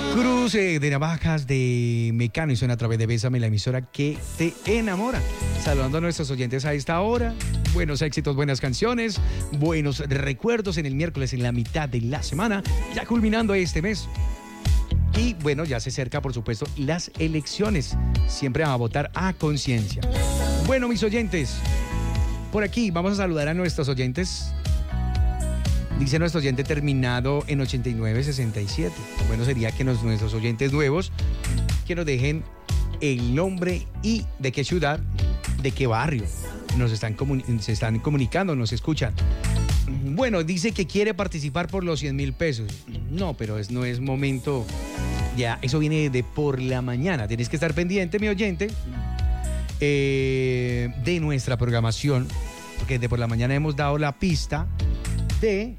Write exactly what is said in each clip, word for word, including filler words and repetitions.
Cruce de navajas de Mecano y suena a través de Bésame, la emisora que te enamora. Saludando a nuestros oyentes a esta hora. Buenos éxitos, buenas canciones, buenos recuerdos en el miércoles, en la mitad de la semana, ya culminando este mes. Y bueno, ya se acerca, por supuesto, las elecciones. Siempre a votar a conciencia. Bueno, mis oyentes, por aquí vamos a saludar a nuestros oyentes. Dice nuestro oyente terminado en ochenta y nueve sesenta y siete. Bueno, sería que nos, nuestros oyentes nuevos que nos dejen el nombre y de qué ciudad, de qué barrio nos están comuni- se están comunicando, nos escuchan. Bueno, dice que quiere participar por los cien mil pesos. No, pero es, no es momento. Ya, eso viene de por la mañana. Tienes que estar pendiente, mi oyente, eh, de nuestra programación, porque de por la mañana hemos dado la pista de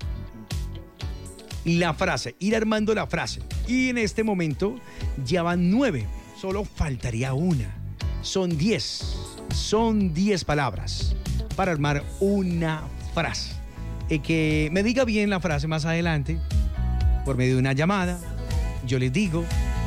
la frase, ir armando la frase. Y en este momento ya van nueve, solo faltaría una. Son diez, son diez palabras para armar una frase. Eh, que me diga bien la frase más adelante, por medio de una llamada, yo les digo,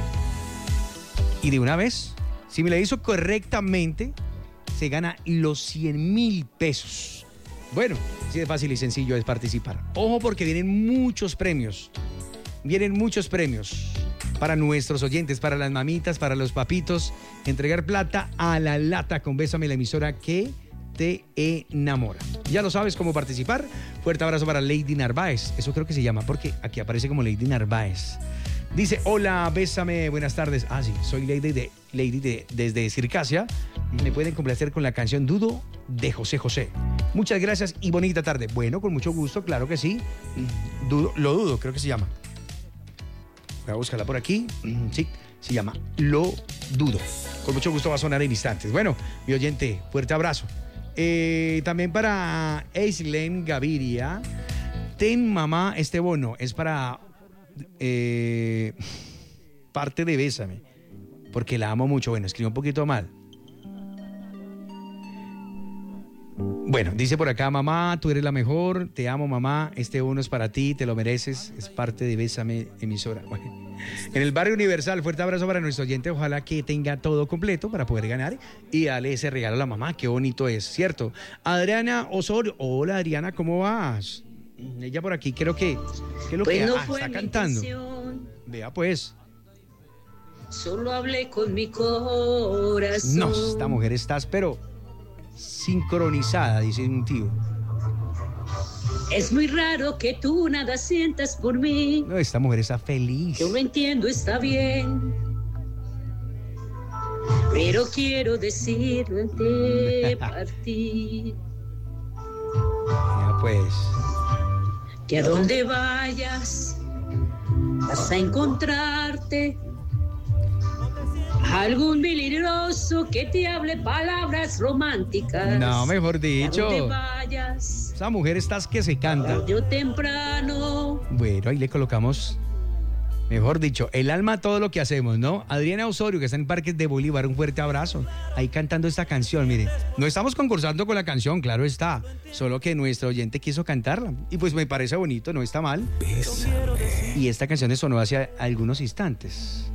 y de una vez, si me la hizo correctamente, se gana los cien mil pesos. Bueno, así de fácil y sencillo es participar. Ojo, porque vienen muchos premios. Vienen muchos premios para nuestros oyentes, para las mamitas, para los papitos. Entregar plata a la lata con Bésame, la emisora que te enamora. Ya lo sabes cómo participar. Fuerte abrazo para Lady Narváez. Eso creo que se llama porque aquí aparece como Lady Narváez. Dice, hola, Bésame, buenas tardes. Ah, sí, soy Lady de Lady de, desde Circasia. Me pueden complacer con la canción Dudo de José José. Muchas gracias y bonita tarde. Bueno, con mucho gusto, claro que sí. Dudo, lo dudo, creo que se llama. Voy a buscarla por aquí. Sí, se llama Lo Dudo. Con mucho gusto va a sonar en instantes. Bueno, mi oyente, fuerte abrazo. Eh, también para Aislinn Gaviria. Ten mamá este bono. Es para eh, parte de Bésame. Porque la amo mucho. Bueno, escribo un poquito mal. Bueno, dice por acá, mamá, tú eres la mejor, te amo, mamá, este bono es para ti, te lo mereces, es parte de Bésame, emisora. Bueno, en el barrio Universal, fuerte abrazo para nuestro oyente, ojalá que tenga todo completo para poder ganar y darle ese regalo a la mamá, qué bonito es, ¿cierto? Adriana Osorio, hola Adriana, ¿cómo vas? Ella por aquí, creo que, ¿qué es lo pues que no ah, fue está mi cantando? intención. Vea pues. Solo hablé con mi corazón. No, esta mujer estás, pero sincronizada, dice un tío. Es muy raro que tú nada sientas por mí. No, esta mujer está feliz. Yo lo entiendo, está bien. Pero quiero decirlo antes de partir. Ya pues. Que a donde vayas vas a encontrarte algún peligroso que te hable palabras románticas. No, mejor dicho. A donde vayas, esa mujer estás que se canta. tarde o temprano. Bueno, ahí le colocamos, mejor dicho, el alma a todo lo que hacemos, ¿no? Adriana Osorio, que está en Parques de Bolívar, un fuerte abrazo. Ahí cantando esta canción, miren. No estamos concursando con la canción, claro está. Solo que nuestro oyente quiso cantarla. Y pues me parece bonito, no está mal. Bésame. Y esta canción sonó hace algunos instantes.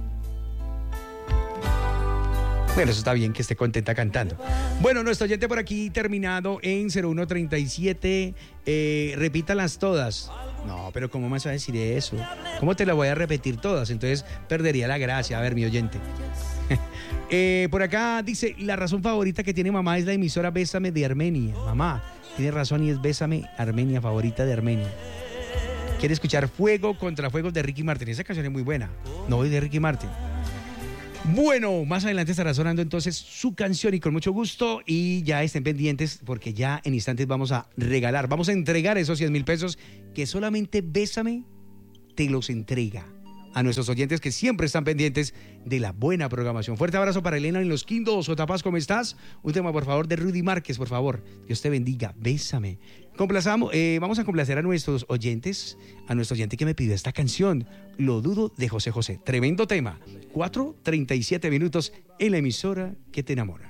Bueno, eso está bien que esté contenta cantando. Bueno, nuestro oyente por aquí terminado en cero uno treinta y siete. Eh, repítalas todas. No, pero ¿cómo me vas a decir eso? ¿Cómo te la voy a repetir todas? Entonces perdería la gracia. A ver, mi oyente. eh, por acá dice, la razón favorita que tiene mamá es la emisora Bésame de Armenia. Mamá, tiene razón y es Bésame Armenia, favorita de Armenia. Quiere escuchar Fuego contra Fuegos de Ricky Martin. Esa canción es muy buena. No es de Ricky Martin. Bueno, más adelante estará sonando entonces su canción y con mucho gusto y ya estén pendientes porque ya en instantes vamos a regalar, vamos a entregar esos cien mil pesos que solamente Bésame te los entrega a nuestros oyentes que siempre están pendientes de la buena programación. Fuerte abrazo para Elena en Los Quindos. Otapaz, ¿cómo estás? Un tema, por favor, de Rudy Márquez, por favor. Dios te bendiga. Bésame. Complazamos, eh, vamos a complacer a nuestros oyentes, a nuestro oyente que me pidió esta canción, Lo Dudo de José José. Tremendo tema. cuatro treinta y siete minutos en la emisora que te enamora.